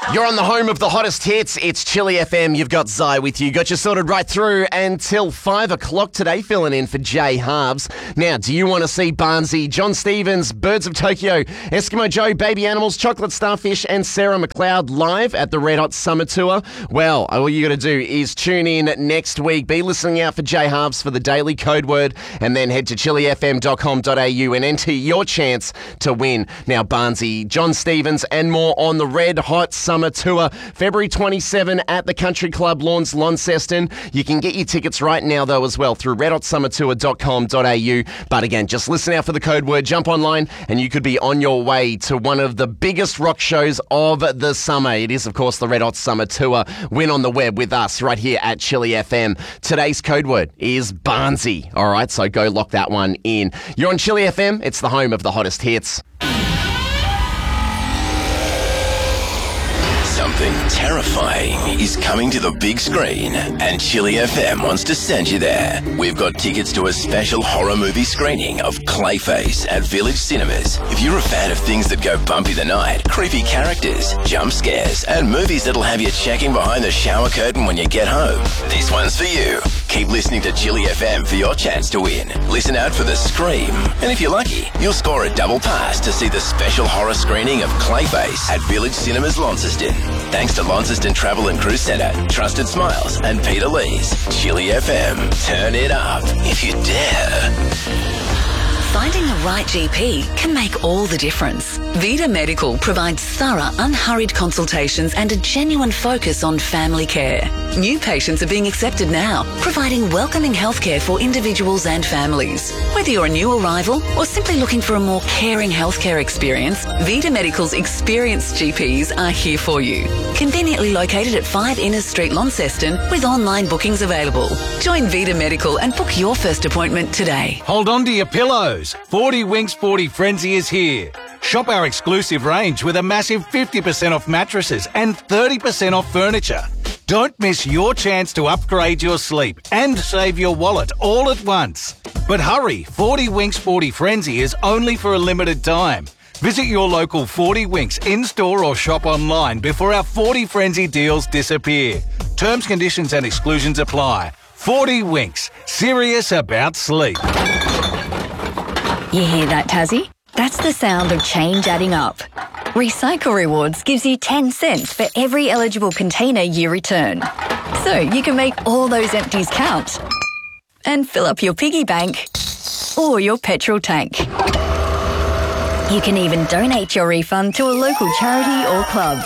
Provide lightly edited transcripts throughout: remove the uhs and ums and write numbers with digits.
You're on the home of the hottest hits. It's Chili FM. You've got Zai with you. Got you sorted right through until 5 o'clock today, filling in for Jay Harves. Now, do you want to see Barnsey, John Stevens, Birds of Tokyo, Eskimo Joe, Baby Animals, Chocolate Starfish and Sarah McLeod live at the Red Hot Summer Tour? Well, all you got to do is tune in next week. Be listening out for Jay Harves for the daily code word and then head to chilifm.com.au and enter your chance to win. Now, Barnsey, John Stevens and more on the Red Hot Summer Tour, February 27 at the Country Club Lawns, Launceston. You can get your tickets right now, though, as well, through redhotsummertour.com.au. But again, just listen out for the code word, jump online, and you could be on your way to one of the biggest rock shows of the summer. It is, of course, the Red Hot Summer Tour. Win on the web with us right here at Chili FM. Today's code word is Barnsey. All right, so go lock that one in. You're on Chili FM. It's the home of the hottest hits. Something terrifying is coming to the big screen, and Chili FM wants to send you there. We've got tickets to a special horror movie screening of Clayface at Village Cinemas. If you're a fan of things that go bumpy the night, creepy characters, jump scares, and movies that'll have you checking behind the shower curtain when you get home, this one's for you. Keep listening to Chili FM for your chance to win. Listen out for the Scream. And if you're lucky, you'll score a double pass to see the special horror screening of Clayface at Village Cinemas Launceston. Thanks to Launceston Travel and Cruise Centre, Trusted Smiles and Peter Lee's. Chili FM. Turn it up if you dare. Finding the right GP can make all the difference. Vita Medical provides thorough, unhurried consultations and a genuine focus on family care. New patients are being accepted now, providing welcoming healthcare for individuals and families. Whether you're a new arrival or simply looking for a more caring healthcare experience, Vita Medical's experienced GPs are here for you. Conveniently located at 5 Innes Street, Launceston, with online bookings available. Join Vita Medical and book your first appointment today. Hold on to your pillows. 40 Winks 40 Frenzy is here. Shop our exclusive range with a massive 50% off mattresses and 30% off furniture. Don't miss your chance to upgrade your sleep and save your wallet all at once. But hurry, 40 Winks 40 Frenzy is only for a limited time. Visit your local 40 Winks in-store or shop online before our 40 Frenzy deals disappear. Terms, conditions and exclusions apply. 40 Winks, serious about sleep. You hear that, Tassie? That's the sound of change adding up. Recycle Rewards gives you 10 cents for every eligible container you return. So you can make all those empties count and fill up your piggy bank or your petrol tank. You can even donate your refund to a local charity or club.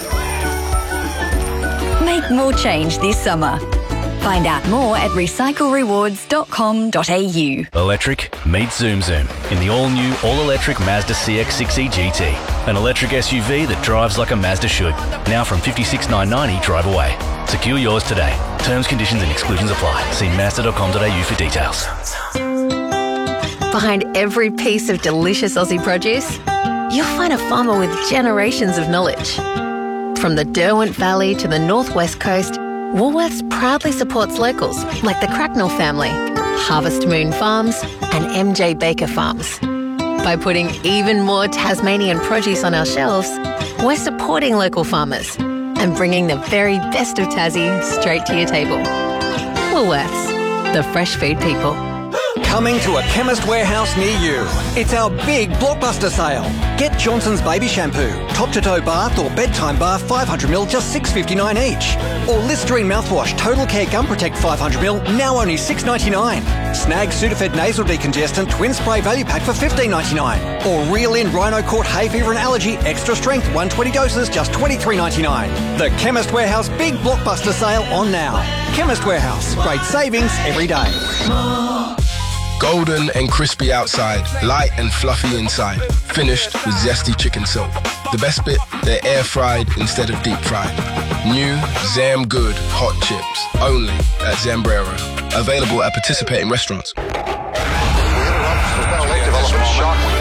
Make more change this summer. Find out more at recyclerewards.com.au. Electric, meet Zoom Zoom in the all-new, all-electric Mazda CX-6e GT. An electric SUV that drives like a Mazda should. Now from $56,990 drive away. Secure yours today. Terms, conditions and exclusions apply. See mazda.com.au for details. Behind every piece of delicious Aussie produce, you'll find a farmer with generations of knowledge. From the Derwent Valley to the Northwest Coast, Woolworths proudly supports locals like the Cracknell family, Harvest Moon Farms and MJ Baker Farms. By putting even more Tasmanian produce on our shelves, we're supporting local farmers and bringing the very best of Tassie straight to your table. Woolworths, the fresh food people. Coming to a Chemist Warehouse near you. It's our big blockbuster sale. Get Johnson's Baby Shampoo, top-to-toe bath or bedtime bath 500ml, just $6.59 each. Or Listerine mouthwash, Total Care Gum Protect 500ml, now only $6.99. Snag Sudafed Nasal Decongestant Twin Spray Value Pack for $15.99. Or Reel In Rhino Court Hay Fever and Allergy Extra Strength 120 doses, just $23.99. The Chemist Warehouse big blockbuster sale on now. Chemist Warehouse, great savings every day. Golden and crispy outside, light and fluffy inside. Finished with zesty chicken soak. The best bit, they're air fried instead of deep fried. New Zam Good hot chips, only at Zambrero. Available at participating restaurants. Development shock. We don't know.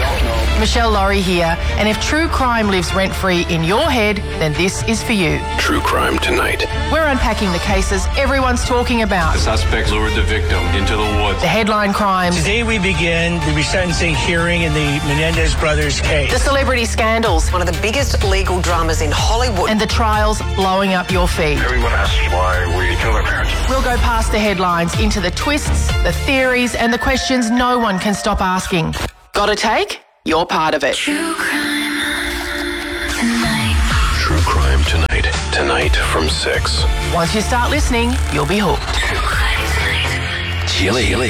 Michelle Laurie here, and if true crime lives rent-free in your head, then this is for you. True Crime Tonight. We're unpacking the cases everyone's talking about. The suspect lured the victim into the woods. The headline crimes. Today we begin the resentencing hearing in the Menendez brothers case. The celebrity scandals. One of the biggest legal dramas in Hollywood. And the trials blowing up your feed. Everyone asks why we kill our parents. We'll go past the headlines into the twists, the theories, and the questions no one can stop asking. Got a take? You're part of it. True Crime Tonight. Tonight from 6. Once you start listening, you'll be hooked. Chilly